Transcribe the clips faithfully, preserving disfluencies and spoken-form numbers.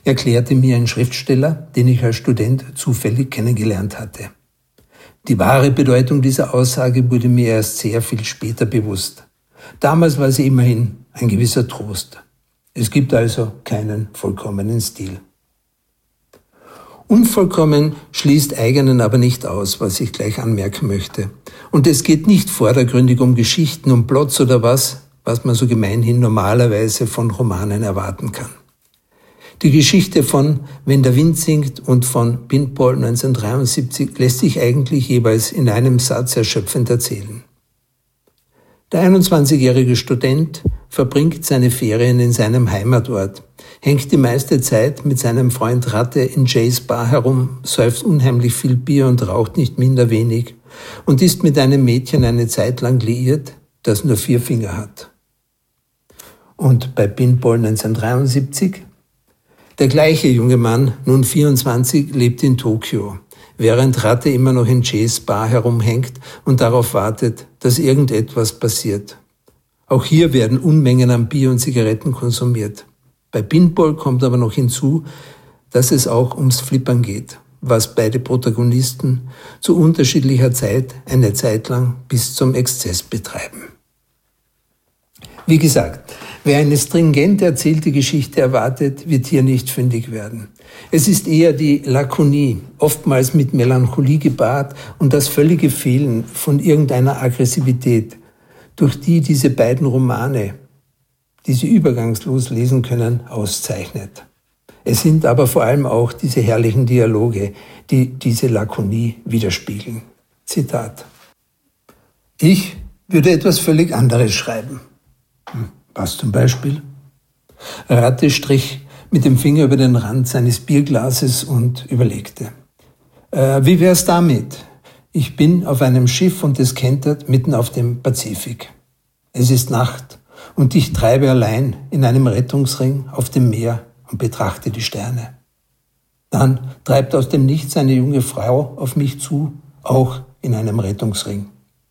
erklärte mir ein Schriftsteller, den ich als Student zufällig kennengelernt hatte. Die wahre Bedeutung dieser Aussage wurde mir erst sehr viel später bewusst. Damals war sie immerhin ein gewisser Trost. Es gibt also keinen vollkommenen Stil. Unvollkommen schließt eigenen aber nicht aus, was ich gleich anmerken möchte. Und es geht nicht vordergründig um Geschichten, um Plots oder was, was man so gemeinhin normalerweise von Romanen erwarten kann. Die Geschichte von Wenn der Wind singt und von Pinball neunzehnhundertdreiundsiebzig lässt sich eigentlich jeweils in einem Satz erschöpfend erzählen. Der einundzwanzigjährige Student verbringt seine Ferien in seinem Heimatort, hängt die meiste Zeit mit seinem Freund Ratte in Jays Bar herum, säuft unheimlich viel Bier und raucht nicht minder wenig und ist mit einem Mädchen eine Zeit lang liiert, das nur vier Finger hat. Und bei Pinball neunzehnhundertdreiundsiebzig? Der gleiche junge Mann, nun vierundzwanzig, lebt in Tokio, während Ratte immer noch in Jays Bar herumhängt und darauf wartet, dass irgendetwas passiert. Auch hier werden Unmengen an Bier und Zigaretten konsumiert. Bei Pinball kommt aber noch hinzu, dass es auch ums Flippern geht, was beide Protagonisten zu unterschiedlicher Zeit eine Zeit lang bis zum Exzess betreiben. Wie gesagt, wer eine stringent erzählte Geschichte erwartet, wird hier nicht fündig werden. Es ist eher die Lakonie, oftmals mit Melancholie gepaart und das völlige Fehlen von irgendeiner Aggressivität, durch die diese beiden Romane, die Sie übergangslos lesen können, auszeichnet. Es sind aber vor allem auch diese herrlichen Dialoge, die diese Lakonie widerspiegeln. Zitat: Ich würde etwas völlig anderes schreiben. Was zum Beispiel? Ratte strich mit dem Finger über den Rand seines Bierglases und überlegte. Äh, wie wär's damit? Ich bin auf einem Schiff und es kentert mitten auf dem Pazifik. Es ist Nacht und ich treibe allein in einem Rettungsring auf dem Meer und betrachte die Sterne. Dann treibt aus dem Nichts eine junge Frau auf mich zu, auch in einem Rettungsring.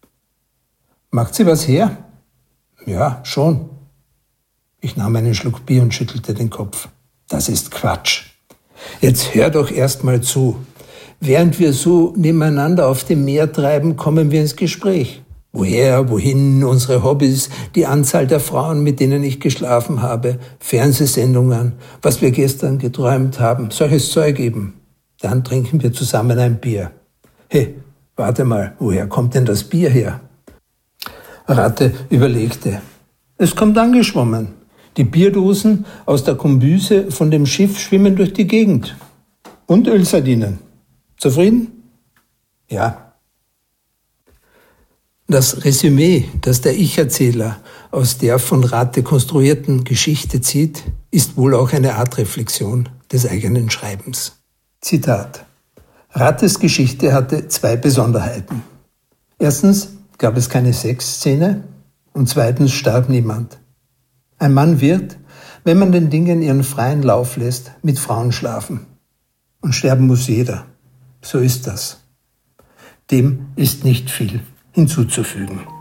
Macht sie was her? Ja, schon. Ich nahm einen Schluck Bier und schüttelte den Kopf. Das ist Quatsch. Jetzt hör doch erst mal zu. Während wir so nebeneinander auf dem Meer treiben, kommen wir ins Gespräch. Woher, wohin, unsere Hobbys, die Anzahl der Frauen, mit denen ich geschlafen habe, Fernsehsendungen, was wir gestern geträumt haben, solches Zeug eben. Dann trinken wir zusammen ein Bier. Hey, warte mal, woher kommt denn das Bier her? Ratte überlegte. Es kommt angeschwommen. Die Bierdosen aus der Kombüse von dem Schiff schwimmen durch die Gegend. Und Ölsardinen. Zufrieden? Ja. Das Resümee, das der Ich-Erzähler aus der von Ratte konstruierten Geschichte zieht, ist wohl auch eine Art Reflexion des eigenen Schreibens. Zitat: Rattes Geschichte hatte zwei Besonderheiten. Erstens gab es keine Sexszene und zweitens starb niemand. Ein Mann wird, wenn man den Dingen ihren freien Lauf lässt, mit Frauen schlafen. Und sterben muss jeder. So ist das. Dem ist nicht viel hinzuzufügen.